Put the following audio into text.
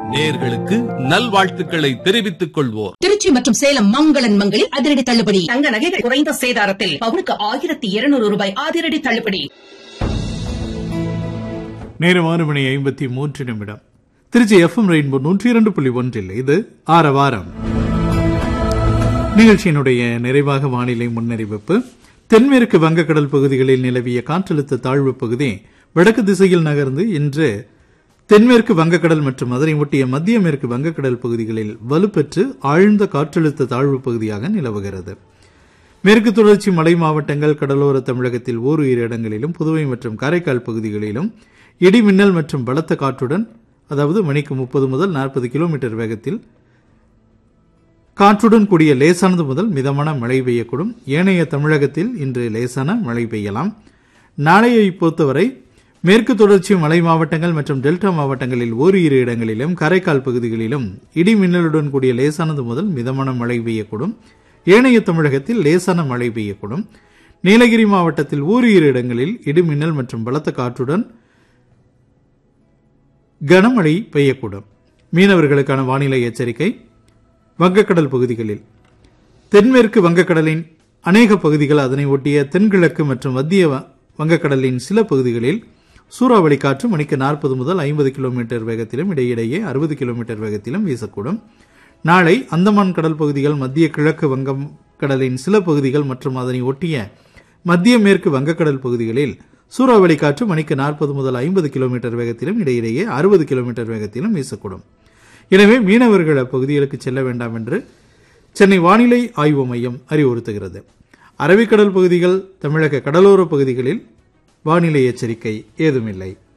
நேயர்களுக்கு நல்வாழ்த்துக்களை தெரிவித்துக் கொள்வோர். திருச்சி மற்றும் சேலம் மங்களன் மங்களில் அதிரடி தள்ளுபடி. தங்க நகைகள் குறைந்த சேதாரத்தில் பவுனுக்கு 1200 ரூபாய் அதிரடி தள்ளுபடி. நேரம் 6:53. திருச்சி எஃப்எம் ரெயின்போ 102.1 இது ஆரவாரம் நிகழ்ச்சியினுடைய நிறைவாக வானிலை முன்னறிவிப்பு. தென்மேற்கு வங்கக்கடல் பகுதிகளில் நிலவிய காற்றழுத்த தாழ்வு பகுதி வடக்கு திசையில் நகர்ந்து இன்று தென்மேற்கு வங்கக்கடல் மற்றும் அதனை ஒட்டிய மத்திய மேற்கு வங்கக்கடல் பகுதிகளில் வலுப்பெற்று ஆழ்ந்த காற்றழுத்த தாழ்வு பகுதியாக நிலவுகிறது. மேற்கு தொடர்ச்சி மலை மாவட்டங்கள், கடலோர தமிழகத்தில் ஓரிரு இடங்களிலும், புதுவை மற்றும் காரைக்கால் பகுதிகளிலும் இடி மின்னல் மற்றும் பலத்த காற்றுடன், அதாவது மணிக்கு 30 முதல் 40 கிலோமீட்டர் வேகத்தில் காற்றுடன் கூடிய லேசானது முதல் மிதமான மழை பெய்யக்கூடும். ஏனைய தமிழகத்தில் இன்று லேசான மழை பெய்யலாம். நாளையை பொறுத்தவரை மேற்கு தொடர்ச்சி மலை மாவட்டங்கள் மற்றும் டெல்டா மாவட்டங்களில் ஓரிரு இடங்களிலும், காரைக்கால் பகுதிகளிலும் இடி மின்னலுடன் கூடிய லேசானது முதல் மிதமான மழை பெய்யக்கூடும். ஏனைய தமிழகத்தில் லேசான மழை பெய்யக்கூடும். நீலகிரி மாவட்டத்தில் ஓரிரு இடங்களில் இடி மின்னல் மற்றும் பலத்த காற்றுடன் கனமழை பெய்யக்கூடும். மீனவர்களுக்கான வானிலை எச்சரிக்கை. வங்கக்கடல் பகுதிகளில் தென்மேற்கு வங்கக்கடலின் அநேக பகுதிகள், அதனை ஒட்டிய தென்கிழக்கு மற்றும் மத்திய வங்கக்கடலின் சில பகுதிகளில் சூறாவளி காற்று மணிக்கு 40 முதல் 50 கிலோமீட்டர் வேகத்திலும் இடையிடையே 60 கிலோமீட்டர் வேகத்திலும் வீசக்கூடும். நாளை அந்தமான் கடல் பகுதிகள், மத்திய கிழக்கு வங்கம் கடலின் சில பகுதிகள் மற்றும் அதனை ஒட்டிய மத்திய மேற்கு வங்கக்கடல் பகுதிகளில் சூறாவளி காற்று மணிக்கு 40 முதல் 50 கிலோமீட்டர் வேகத்திலும் இடையிடையே 60 கிலோமீட்டர் வேகத்திலும் வீசக்கூடும். எனவே மீனவர்கள் அப்பகுதிகளுக்கு செல்ல வேண்டாம் என்று சென்னை வானிலை ஆய்வு மையம் அறிவுறுத்துகிறது. அரபிக்கடல் பகுதிகள், தமிழக கடலோர பகுதிகளில் வானிலை எச்சரிக்கை ஏதுமில்லை.